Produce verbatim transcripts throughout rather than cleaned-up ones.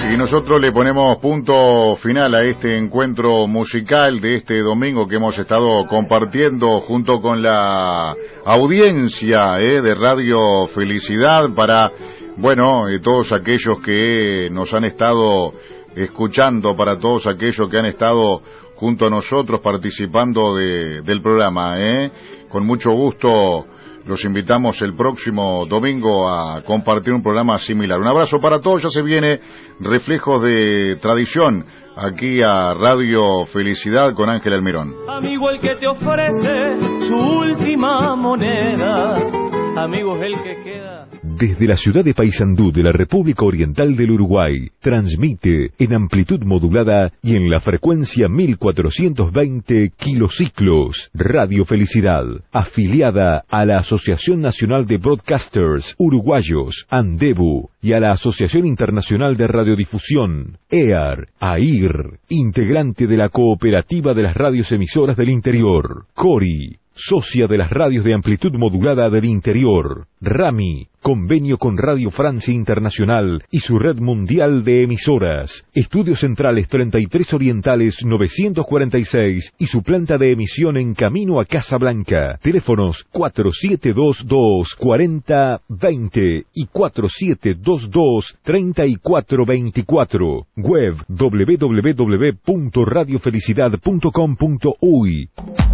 Y nosotros le ponemos punto final a este encuentro musical de este domingo que hemos estado compartiendo junto con la audiencia eh, de Radio Felicidad para, bueno, eh, todos aquellos que nos han estado escuchando, para todos aquellos que han estado junto a nosotros participando de, del programa. Eh. Con mucho gusto los invitamos el próximo domingo a compartir un programa similar. Un abrazo para todos, ya se viene Reflejos de Tradición, aquí a Radio Felicidad con Ángel Almirón. Amigo el que te ofrece su última moneda, amigo es el que queda. Desde la ciudad de Paysandú de la República Oriental del Uruguay, transmite en amplitud modulada y en la frecuencia mil cuatrocientos veinte kilociclos. Radio Felicidad, afiliada a la Asociación Nacional de Broadcasters Uruguayos, ANDEBU, y a la Asociación Internacional de Radiodifusión, E A R, A I R, integrante de la Cooperativa de las Radios Emisoras del Interior, CORI, socia de las radios de amplitud modulada del interior, RAMI, convenio con Radio Francia Internacional y su red mundial de emisoras, Estudios Centrales treinta y tres Orientales novecientos cuarenta y seis y su planta de emisión en camino a Casablanca. Teléfonos cuatro siete dos dos, cuatro cero dos cero y cuatro siete dos dos, tres cuatro dos cuatro. Web doble u doble u doble u punto radio felicidad punto com punto uy.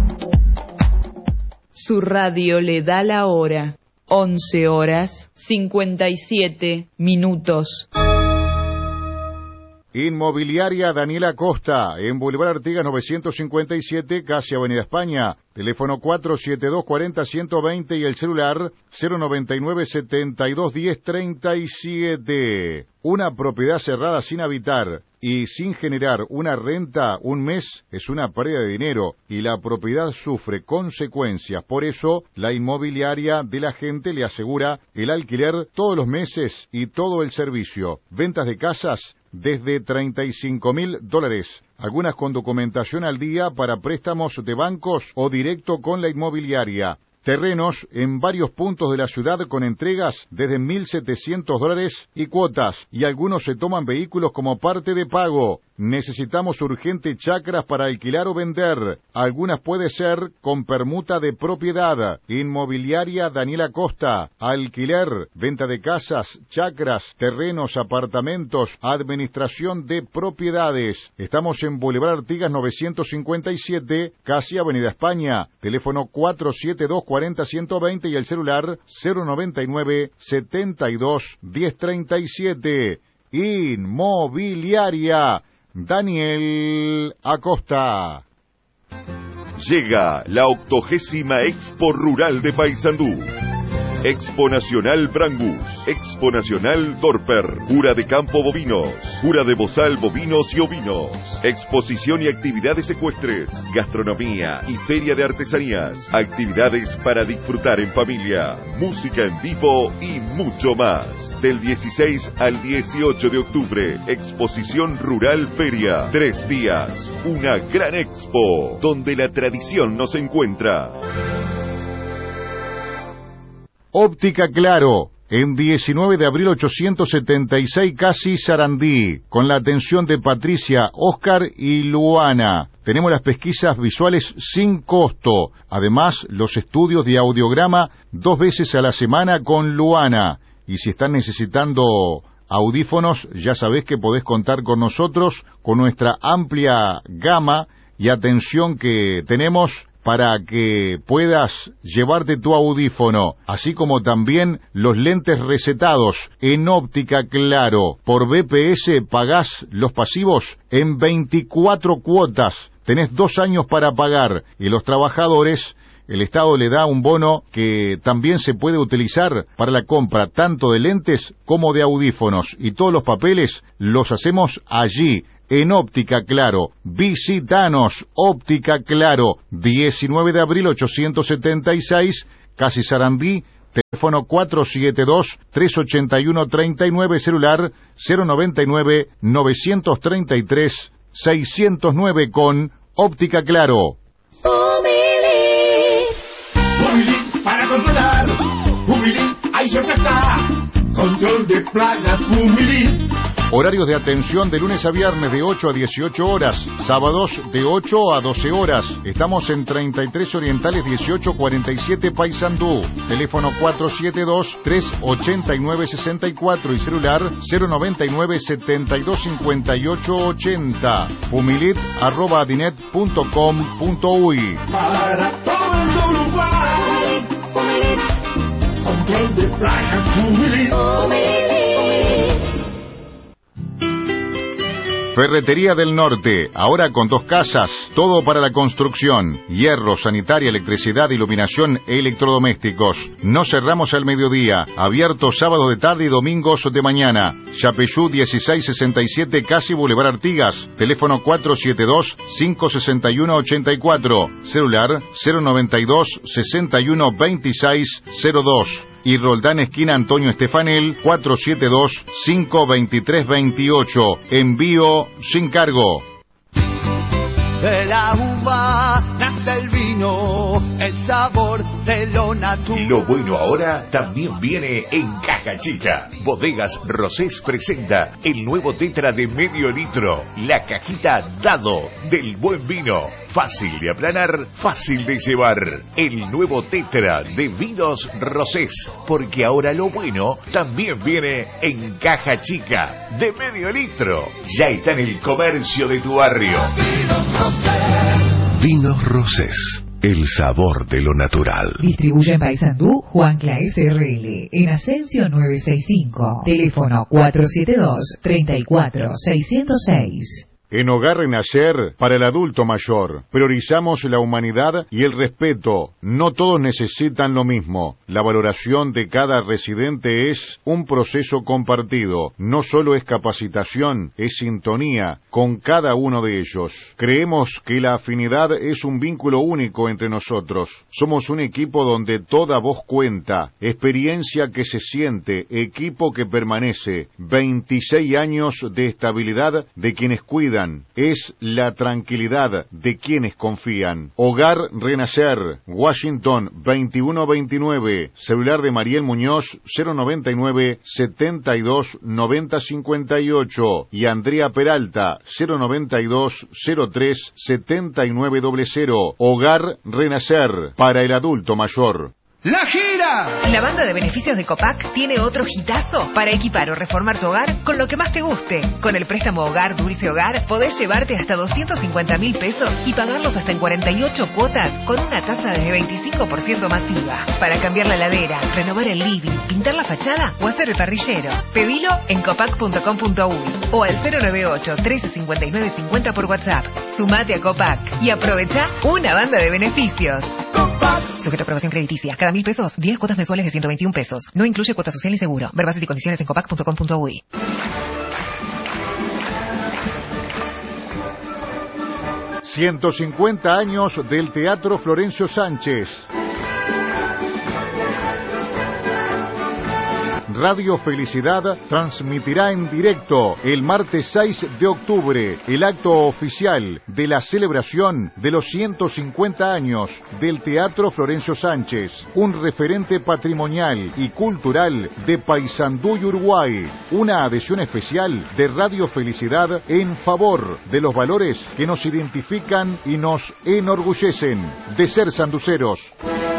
Su radio le da la hora. once horas cincuenta y siete minutos. Inmobiliaria Daniela Costa, en Boulevard Artigas novecientos cincuenta y siete, casi Avenida España. Teléfono cuatro siete dos, cuatro cero, uno dos cero y el celular cero noventa y nueve, setenta y dos, diez, treinta y siete. Una propiedad cerrada sin habitar y sin generar una renta un mes es una pérdida de dinero y la propiedad sufre consecuencias. Por eso, la inmobiliaria de la gente le asegura el alquiler todos los meses y todo el servicio. Ventas de casas desde treinta y cinco mil dólares. Algunas con documentación al día para préstamos de bancos o directo con la inmobiliaria. Terrenos en varios puntos de la ciudad con entregas desde mil setecientos dólares y cuotas, y algunos se toman vehículos como parte de pago. Necesitamos urgente chacras para alquilar o vender. Algunas puede ser con permuta de propiedad. Inmobiliaria Daniela Costa. Alquiler, venta de casas, chacras, terrenos, apartamentos, administración de propiedades. Estamos en Boulevard Artigas novecientos cincuenta y siete, casi Avenida España. Teléfono cuatro siete dos, cuatro cero, uno dos cero y el celular cero noventa y nueve, setenta y dos, diez, treinta y siete. Inmobiliaria Daniel Acosta. Llega la octogésima Expo Rural de Paysandú. Expo Nacional Brangus, Expo Nacional Dorper, Jura de Campo Bovinos, Jura de Bozal Bovinos y Ovinos, exposición y actividades ecuestres, gastronomía y feria de artesanías, actividades para disfrutar en familia, música en vivo y mucho más. Del dieciséis al dieciocho de octubre, Exposición Rural Feria, tres días, una gran expo, donde la tradición nos encuentra. Óptica Claro, en diecinueve de abril ochocientos setenta y seis, casi Sarandí, con la atención de Patricia, Oscar y Luana. Tenemos las pesquisas visuales sin costo, además los estudios de audiograma dos veces a la semana con Luana. Y si están necesitando audífonos, ya sabés que podés contar con nosotros, con nuestra amplia gama y atención que tenemos para que puedas llevarte tu audífono, así como también los lentes recetados en Óptica Claro. Por B P S pagás los pasivos en veinticuatro cuotas, tenés dos años para pagar, y los trabajadores, el Estado le da un bono que también se puede utilizar para la compra tanto de lentes como de audífonos, y todos los papeles los hacemos allí, en Óptica Claro. Visítanos, Óptica Claro, diecinueve de abril ochocientos setenta y seis, casi Sarandí. Teléfono cuatro siete dos, tres ocho uno, tres nueve, celular cero noventa y nueve, novecientos treinta y tres, seiscientos nueve con Óptica Claro. Humilín para controlar, Humilín, ahí siempre está. Control de plagas, Humilín. Horarios de atención de lunes a viernes de ocho a dieciocho horas, sábados de ocho a doce horas. Estamos en treinta y tres Orientales dieciocho cuarenta y siete Paysandú. Teléfono cuatro siete dos, tres ocho nueve seis cuatro y celular cero noventa y nueve setenta y dos cincuenta y ocho ochenta. Fumilit arroba adinet punto com punto uy. Para todo el Uruguay. Control de placa, Fumilit. Ferretería del Norte, ahora con dos casas, todo para la construcción, hierro, sanitaria, electricidad, iluminación, electrodomésticos. No cerramos al mediodía, abierto sábado de tarde y domingos de mañana. Yapeyú dieciséis sesenta y siete, casi Boulevard Artigas, teléfono cuatro siete dos, cinco seis uno, ocho cuatro, celular cero noventa y dos, sesenta y uno, veintiséis cero dos. Y Roldán esquina Antonio Estefanel, cuatro siete dos, cinco veintitrés veintiocho. Envío sin cargo. De la uva nace el vino, el sabor de lo natural. Lo bueno ahora también viene en caja chica. Bodegas Rosés presenta el nuevo tetra de medio litro, la cajita Dado del buen vino. Fácil de aplanar, fácil de llevar. El nuevo tetra de vinos Rosés, porque ahora lo bueno también viene en caja chica de medio litro. Ya está en el comercio de tu barrio. Vinos Rosés, el sabor de lo natural. Distribuye en Paysandú Juan Cla S R L, en Ascencio novecientos sesenta y cinco. Teléfono cuatro siete dos, treinta y cuatro, seiscientos seis. En Hogar Renacer, para el adulto mayor, priorizamos la humanidad y el respeto. No todos necesitan lo mismo. La valoración de cada residente es un proceso compartido. No solo es capacitación, es sintonía con cada uno de ellos. Creemos que la afinidad es un vínculo único entre nosotros. Somos un equipo donde toda voz cuenta, experiencia que se siente, equipo que permanece. veintiséis años de estabilidad de quienes cuidan. Es la tranquilidad de quienes confían. Hogar Renacer, Washington veintiuno veintinueve, celular de Mariel Muñoz cero noventa y nueve, setenta y dos, noventa cincuenta y ocho y Andrea Peralta cero noventa y dos, cero tres, setenta y nueve cero cero. Hogar Renacer, para el adulto mayor. ¡La gira! La banda de beneficios de Copac tiene otro hitazo para equipar o reformar tu hogar con lo que más te guste. Con el préstamo Hogar Dulce Hogar podés llevarte hasta doscientos cincuenta mil pesos y pagarlos hasta en cuarenta y ocho cuotas con una tasa de veinticinco por ciento masiva. Para cambiar la heladera, renovar el living, pintar la fachada o hacer el parrillero. Pedilo en copac punto com punto uy o al cero nueve ocho, trece cincuenta y nueve cincuenta por WhatsApp. Sumate a Copac y aprovecha una banda de beneficios. Copac. Sujeto a aprobación crediticia. Cada mil pesos, diez cuotas mensuales de ciento veintiún pesos. No incluye cuota social y seguro. Ver bases y condiciones en copac punto com punto uy. ciento cincuenta años del Teatro Florencio Sánchez. Radio Felicidad transmitirá en directo el martes seis de octubre el acto oficial de la celebración de los ciento cincuenta años del Teatro Florencio Sánchez, un referente patrimonial y cultural de Paysandú y Uruguay, una adhesión especial de Radio Felicidad en favor de los valores que nos identifican y nos enorgullecen de ser sanduceros.